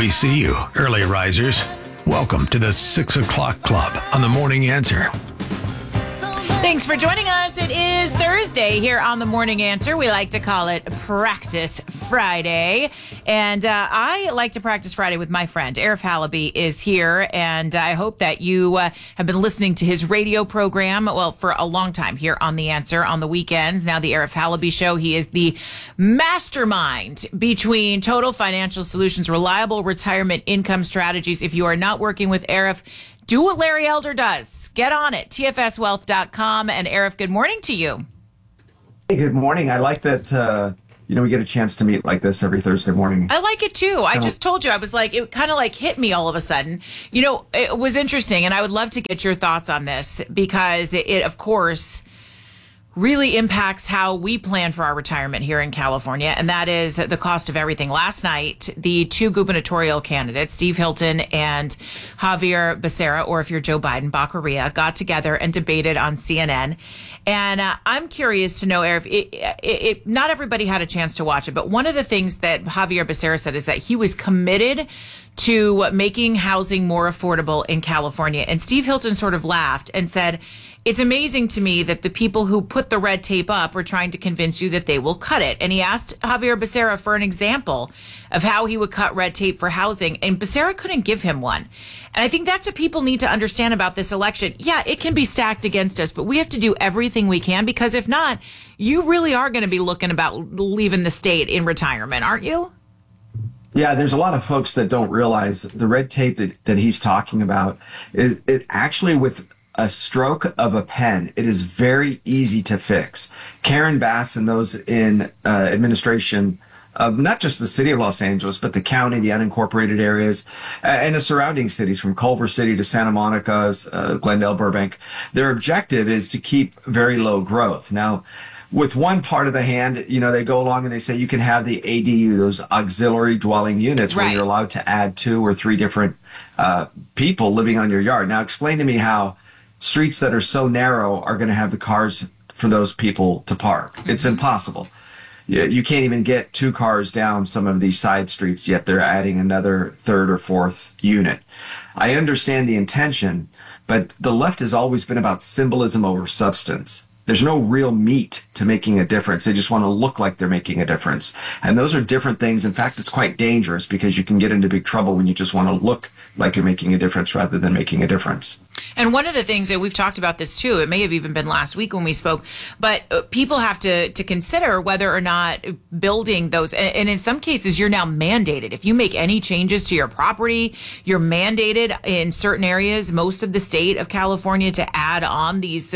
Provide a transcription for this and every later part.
We see you, early risers. Welcome to the 6 o'clock club on the Morning Answer. Thanks for joining us. It is Thursday here on the Morning Answer. We like to call it Practice Friday. And I like to practice Friday with my friend. Arif Halaby is here. And I hope that you have been listening to his radio program, well, for a long time here on The Answer on the weekends. Now the Arif Halaby Show. He is the mastermind between Total Financial Solutions, reliable retirement income strategies. If you are not working with Arif, do what Larry Elder does. Get on it. TFSwealth.com. And Arif, good morning to you. Hey, good morning. I like that, we get a chance to meet like this every Thursday morning. I like it too. I just told you, I was like, it kind of like hit me all of a sudden. You know, it was interesting, and I would love to get your thoughts on this because it of course, really impacts how we plan for our retirement here in California, and that is the cost of everything. Last night, the two gubernatorial candidates, Steve Hilton and Javier Becerra, or if you're Joe Biden, Baccaria, got together and debated on CNN. And I'm curious to know, Arif, not everybody had a chance to watch it, but one of the things that Javier Becerra said is that he was committed to making housing more affordable in California. And Steve Hilton sort of laughed and said, it's amazing to me that the people who put the red tape up are trying to convince you that they will cut it. And he asked Javier Becerra for an example of how he would cut red tape for housing. And Becerra couldn't give him one. And I think that's what people need to understand about this election. Yeah, it can be stacked against us, but we have to do everything we can, because if not, you really are going to be looking about leaving the state in retirement, aren't you? Yeah, there's a lot of folks that don't realize the red tape that he's talking about is it actually with a stroke of a pen. It is very easy to fix. Karen Bass and those in administration of not just the city of Los Angeles, but the county, the unincorporated areas, and the surrounding cities from Culver City to Santa Monica, Glendale, Burbank. Their objective is to keep very low growth. Now, with one part of the hand, they go along and they say you can have the ADU, those auxiliary dwelling units, right, where you're allowed to add 2 or 3 different people living on your yard. Now, explain to me how streets that are so narrow are going to have the cars for those people to park. It's impossible. You can't even get 2 cars down some of these side streets, yet they're adding another 3rd or 4th unit. I understand the intention, but the left has always been about symbolism over substance. There's no real meat to making a difference. They just want to look like they're making a difference. And those are different things. In fact, it's quite dangerous because you can get into big trouble when you just want to look like you're making a difference rather than making a difference. And one of the things that we've talked about this too, it may have even been last week when we spoke, but people have to consider whether or not building those, and in some cases you're now mandated. If you make any changes to your property, you're mandated in certain areas, most of the state of California, to add on these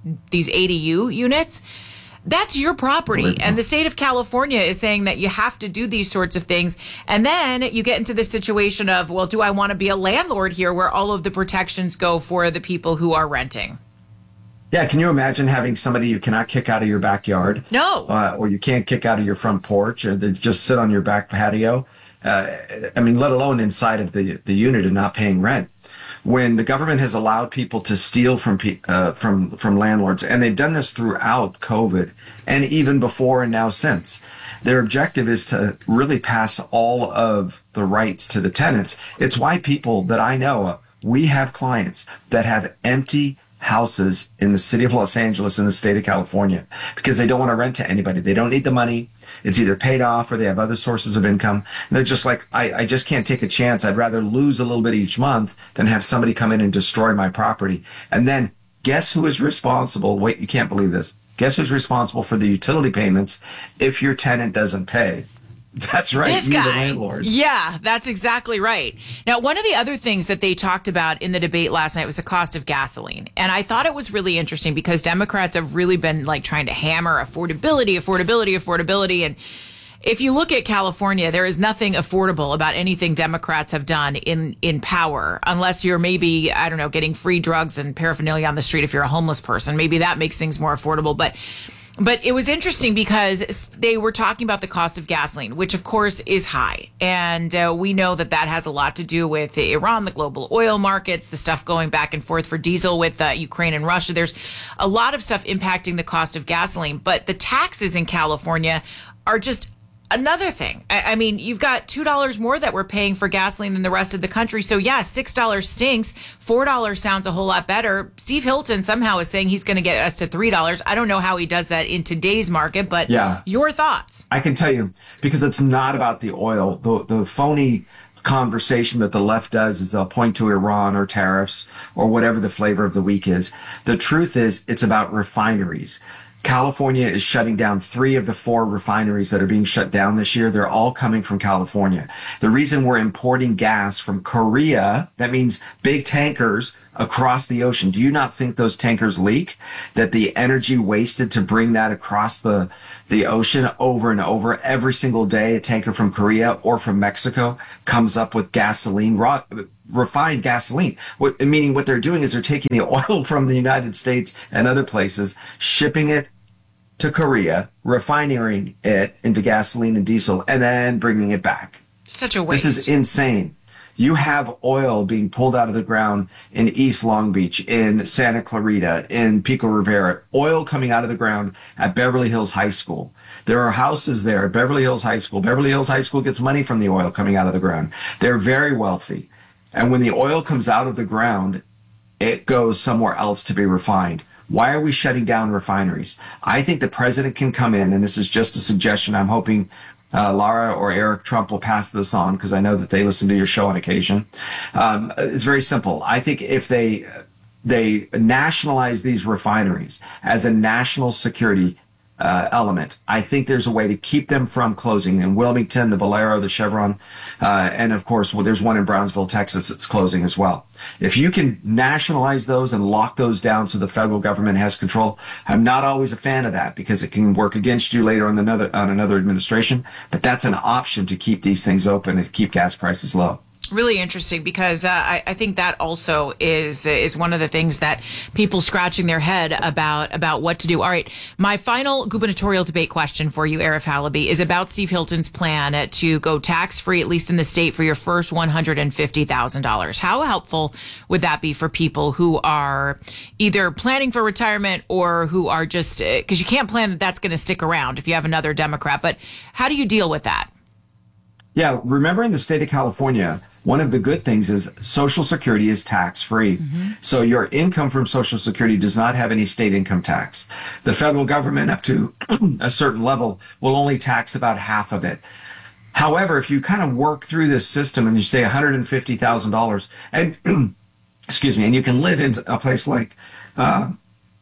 ADU units. That's your property. And the state of California is saying that you have to do these sorts of things. And then you get into the situation of, well, do I want to be a landlord here where all of the protections go for the people who are renting? Yeah, can you imagine having somebody you cannot kick out of your backyard? No. Or you can't kick out of your front porch, or they just sit on your back patio? Let alone inside of the unit and not paying rent. When the government has allowed people to steal from landlords, and they've done this throughout COVID and even before and now since, their objective is to really pass all of the rights to the tenants. It's why people that I know, we have clients that have empty houses in the city of Los Angeles in the state of California because they don't want to rent to anybody. They don't need the money. It's either paid off or they have other sources of income. And they're just like, I just can't take a chance. I'd rather lose a little bit each month than have somebody come in and destroy my property. And then guess who is responsible? Wait, you can't believe this. Guess who's responsible for the utility payments if your tenant doesn't pay? That's right. This you, guy. the landlord. Yeah, that's exactly right. Now, one of the other things that they talked about in the debate last night was the cost of gasoline. And I thought it was really interesting because Democrats have really been like trying to hammer affordability. And if you look at California, there is nothing affordable about anything Democrats have done in power, unless you're maybe, getting free drugs and paraphernalia on the street if you're a homeless person. Maybe that makes things more affordable. But it was interesting because they were talking about the cost of gasoline, which, of course, is high. And we know that has a lot to do with Iran, the global oil markets, the stuff going back and forth for diesel with Ukraine and Russia. There's a lot of stuff impacting the cost of gasoline. But the taxes in California are just another thing. I mean, you've got $2 more that we're paying for gasoline than the rest of the country. So yeah, $6 stinks. $4 sounds a whole lot better. Steve Hilton somehow is saying he's going to get us to $3. I don't know how he does that in today's market, but your thoughts? I can tell you, because it's not about the oil. The phony conversation that the left does is they'll point to Iran or tariffs or whatever the flavor of the week is. The truth is it's about refineries. California is shutting down 3 of the 4 refineries that are being shut down this year. They're all coming from California. The reason we're importing gas from Korea, that means big tankers across the ocean. Do you not think those tankers leak? That the energy wasted to bring that across the ocean over and over every single day, a tanker from Korea or from Mexico comes up with gasoline, refined gasoline. Meaning what they're doing is they're taking the oil from the United States and other places, shipping it to Korea, refining it into gasoline and diesel, and then bringing it back. Such a waste. This is insane. You have oil being pulled out of the ground in East Long Beach, in Santa Clarita, in Pico Rivera, oil coming out of the ground at Beverly Hills High School. There are houses there at Beverly Hills High School. Beverly Hills High School gets money from the oil coming out of the ground. They're very wealthy. And when the oil comes out of the ground, it goes somewhere else to be refined. Why are we shutting down refineries? I think the president can come in, and this is just a suggestion. I'm hoping Lara or Eric Trump will pass this on because I know that they listen to your show on occasion. It's very simple. I think if they nationalize these refineries as a national security element, I think there's a way to keep them from closing. In Wilmington, the Valero, the Chevron, and of course, there's one in Brownsville, Texas that's closing as well. If you can nationalize those and lock those down so the federal government has control, I'm not always a fan of that because it can work against you later on another administration, but that's an option to keep these things open and keep gas prices low. Really interesting because I think that also is one of the things that people scratching their head about what to do. All right, my final gubernatorial debate question for you, Arif Halaby, is about Steve Hilton's plan to go tax-free, at least in the state, for your first $150,000. How helpful would that be for people who are either planning for retirement or who are just, because you can't plan that that's going to stick around if you have another Democrat, but how do you deal with that? Yeah, remember in the state of California, one of the good things is Social Security is tax-free. Mm-hmm. So your income from Social Security does not have any state income tax. The federal government, up to a certain level, will only tax about half of it. However, if you kind of work through this system and you say $150,000, and excuse me, and you can live in a place like Palm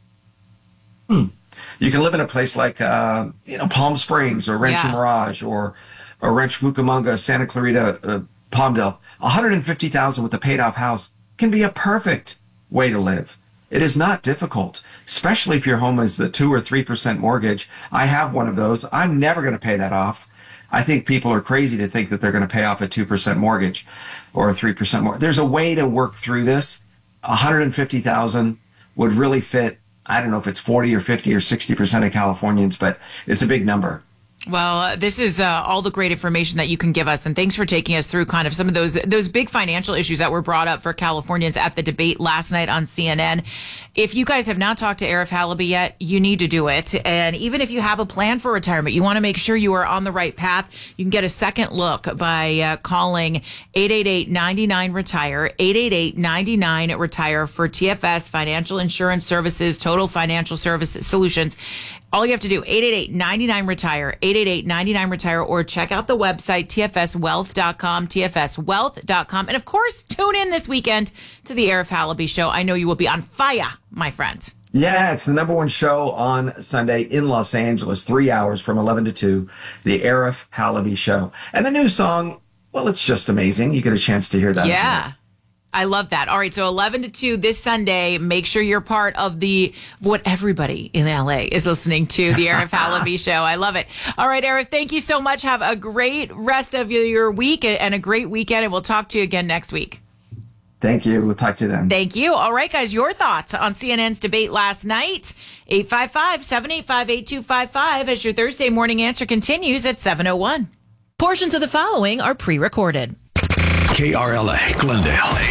Springs or Rancho Mirage or Rancho Cucamonga, Santa Clarita, Palmdale, $150,000 with a paid off house can be a perfect way to live. It is not difficult, especially if your home is the 2 or 3% mortgage. I have one of those. I'm never going to pay that off. I think people are crazy to think that they're going to pay off a 2% mortgage or a 3% mortgage. There's a way to work through this. $150,000 would really fit. I don't know if it's 40 or 50 or 60% of Californians, but it's a big number. Well, this is all the great information that you can give us. And thanks for taking us through kind of some of those big financial issues that were brought up for Californians at the debate last night on CNN. If you guys have not talked to Arif Halaby yet, you need to do it. And even if you have a plan for retirement, you want to make sure you are on the right path. You can get a second look by calling 888-99-RETIRE, 888-99-RETIRE for TFS, Financial Insurance Services, Total Financial Services Solutions. All you have to do, 888-99-RETIRE, 888-99-RETIRE, or check out the website, tfswealth.com, tfswealth.com. And of course, tune in this weekend to the Arif Halaby Show. I know you will be on fire, my friend. Yeah, it's the #1 show on Sunday in Los Angeles, 3 hours from 11 to 2, the Arif Halaby Show. And the new song, well, it's just amazing. You get a chance to hear that. Yeah. I love that. All right. So 11 to 2 this Sunday. Make sure you're part of what everybody in LA is listening to, the Arif Halaby Show. I love it. All right, Arif, thank you so much. Have a great rest of your week and a great weekend. And we'll talk to you again next week. Thank you. We'll talk to you then. Thank you. All right, guys, your thoughts on CNN's debate last night. 855-785-8255 as your Thursday morning answer continues at 7:01. Portions of the following are pre-recorded. KRLA, Glendale, AM 860.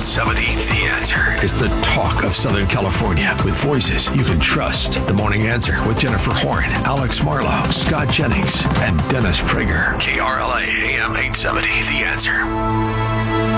870 The Answer is the talk of Southern California with voices you can trust. The Morning Answer with Jennifer Horn, Alex Marlowe, Scott Jennings, and Dennis Prager. KRLA AM 870 The Answer.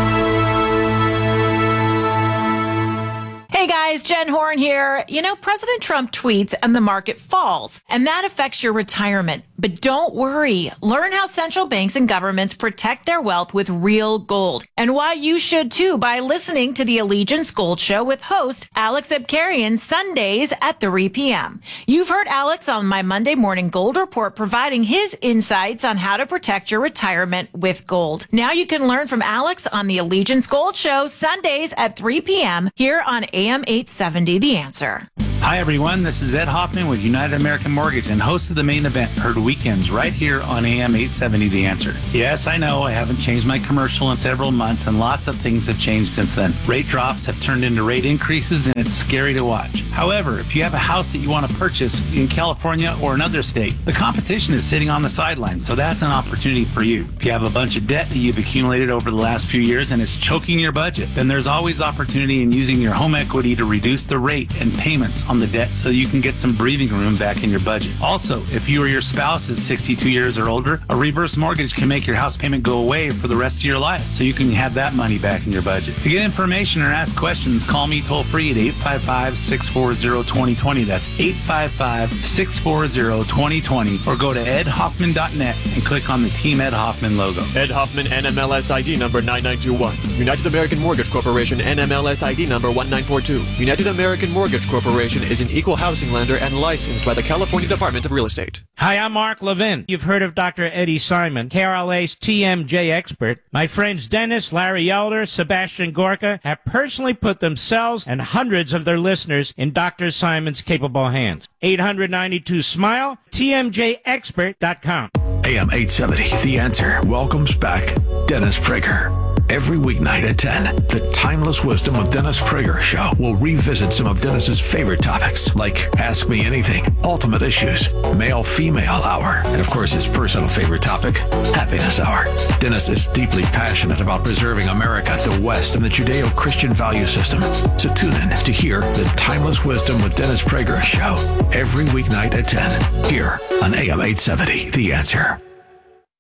Hey guys, Jen Horn here. You know, President Trump tweets and the market falls, and that affects your retirement. But don't worry. Learn how central banks and governments protect their wealth with real gold, and why you should too by listening to the Allegiance Gold Show with host Alex Abkarian Sundays at 3 p.m. You've heard Alex on my Monday Morning Gold Report providing his insights on how to protect your retirement with gold. Now you can learn from Alex on the Allegiance Gold Show Sundays at 3 p.m. here on AM 870 The Answer. Hi, everyone. This is Ed Hoffman with United American Mortgage and host of the main event, heard weekends right here on AM 870 The Answer. Yes, I know I haven't changed my commercial in several months, and lots of things have changed since then. Rate drops have turned into rate increases, and it's scary to watch. However, if you have a house that you want to purchase in California or another state, the competition is sitting on the sidelines, so that's an opportunity for you. If you have a bunch of debt that you've accumulated over the last few years and it's choking your budget, then there's always opportunity in using your home equity to reduce the rate and payments on the debt so you can get some breathing room back in your budget. Also, if you or your spouse is 62 years or older, a reverse mortgage can make your house payment go away for the rest of your life so you can have that money back in your budget. To get information or ask questions, call me toll free at 855-640-2020. That's 855-640-2020, or go to edhoffman.net and click on the Team Ed Hoffman logo. Ed Hoffman, NMLS ID number 9921. United American Mortgage Corporation, NMLS ID number 1942. United American Mortgage Corporation is an equal housing lender and licensed by the California Department of Real Estate. Hi, I'm Mark Levin. You've heard of Dr. Eddie Simon, KRLA's TMJ expert. My friends Dennis, Larry Elder, Sebastian Gorka have personally put themselves and hundreds of their listeners in Dr. Simon's capable hands. 892-SMILE, TMJexpert.com. AM 870 The Answer welcomes back Dennis Prager. Every weeknight at 10, the Timeless Wisdom with Dennis Prager show will revisit some of Dennis's favorite topics, like Ask Me Anything, Ultimate Issues, Male-Female Hour, and of course his personal favorite topic, Happiness Hour. Dennis is deeply passionate about preserving America, the West, and the Judeo-Christian value system. So tune in to hear the Timeless Wisdom with Dennis Prager show every weeknight at 10, here on AM 870 The Answer.